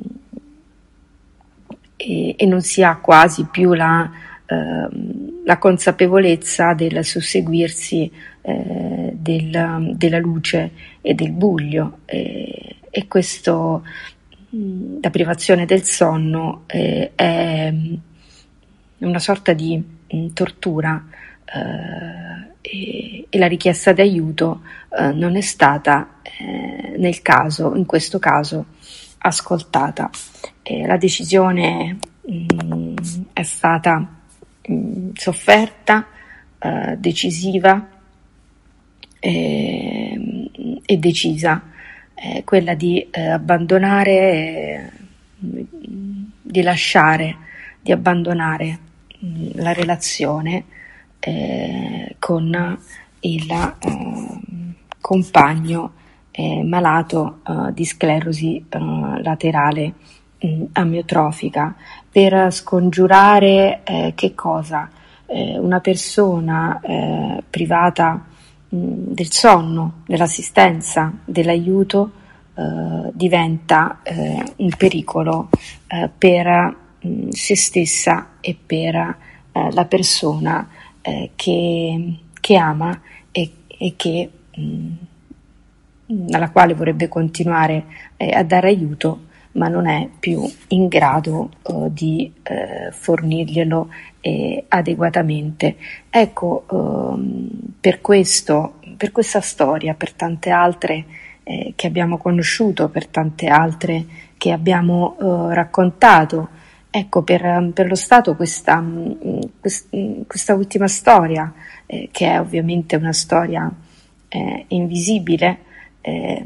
e, e non si ha quasi più la, eh, la consapevolezza del susseguirsi eh, del, della luce e del buio e, e questo, la privazione del sonno eh, è una sorta di mh, tortura eh, e, e la richiesta d'aiuto eh, non è stata eh, nel caso, in questo caso, ascoltata. Eh, la decisione mh, è stata mh, sofferta, eh, decisiva eh, e decisa, eh, quella di eh, abbandonare, eh, di lasciare, di abbandonare mh, la relazione eh, con il eh, compagno eh, malato eh, di sclerosi eh, laterale mh, amiotrofica, per scongiurare eh, che cosa? Eh, una persona eh, privata mh, del sonno, dell'assistenza, dell'aiuto eh, diventa eh, un pericolo eh, per mh, se stessa e per eh, la persona eh, che, che ama e, e che mh, alla quale vorrebbe continuare eh, a dare aiuto, ma non è più in grado eh, di eh, fornirglielo eh, adeguatamente. Ecco, ehm, per questo, per questa storia, per tante altre eh, che abbiamo conosciuto, per tante altre che abbiamo eh, raccontato, ecco, per, per lo Stato questa, quest, questa ultima storia, eh, che è ovviamente una storia eh, invisibile, Eh,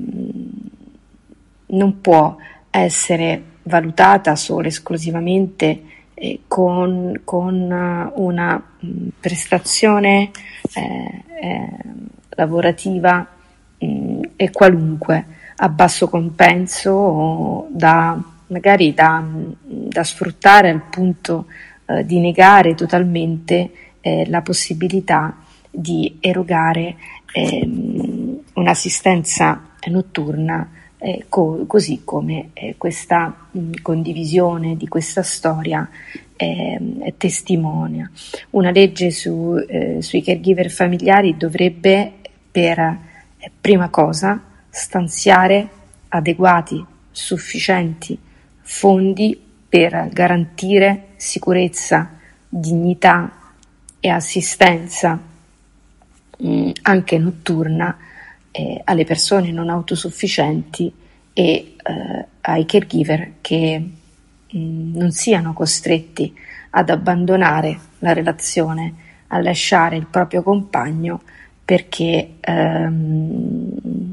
non può essere valutata solo esclusivamente eh, con, con una mh, prestazione eh, eh, lavorativa mh, e qualunque a basso compenso o da, magari da, da sfruttare al punto eh, di negare totalmente eh, la possibilità di erogare eh, un'assistenza notturna eh, co- così come eh, questa mh, condivisione di questa storia eh, testimonia. Una legge su, eh, sui caregiver familiari dovrebbe per eh, prima cosa stanziare adeguati, sufficienti fondi per garantire sicurezza, dignità e assistenza mh, anche notturna Eh, alle persone non autosufficienti e eh, ai caregiver che mh, non siano costretti ad abbandonare la relazione, a lasciare il proprio compagno perché ehm,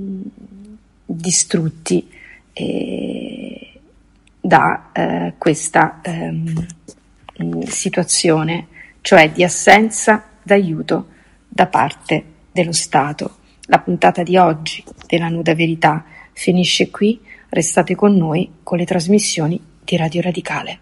distrutti eh, da eh, questa ehm, situazione, cioè di assenza d'aiuto da parte dello Stato. La puntata di oggi della Nuda Verità finisce qui, restate con noi con le trasmissioni di Radio Radicale.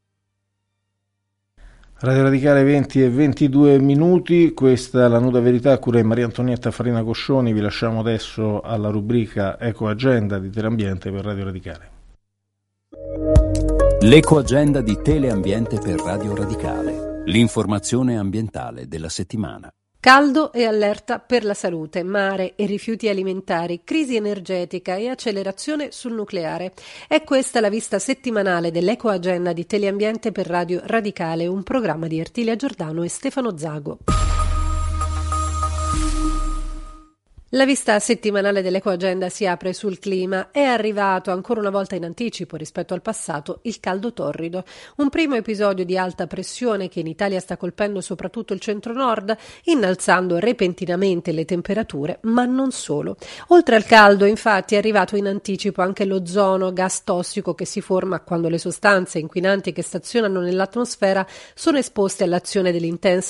Radio Radicale venti e ventidue minuti, questa è la Nuda Verità a cura di Maria Antonietta Farina Coscioni. Vi lasciamo adesso alla rubrica Eco Agenda di Teleambiente per Radio Radicale. L'Eco Agenda di Teleambiente per Radio Radicale, l'informazione ambientale della settimana. Caldo e allerta per la salute, mare e rifiuti alimentari, crisi energetica e accelerazione sul nucleare. È questa la vista settimanale dell'Eco Agenda di Teleambiente per Radio Radicale, un programma di Ertilia Giordano e Stefano Zago. La vista settimanale dell'Ecoagenda si apre sul clima. È arrivato ancora una volta in anticipo rispetto al passato il caldo torrido. Un primo episodio di alta pressione che in Italia sta colpendo soprattutto il centro-nord, innalzando repentinamente le temperature, ma non solo. Oltre al caldo, infatti, è arrivato in anticipo anche l'ozono, gas tossico che si forma quando le sostanze inquinanti che stazionano nell'atmosfera sono esposte all'azione dell'intensa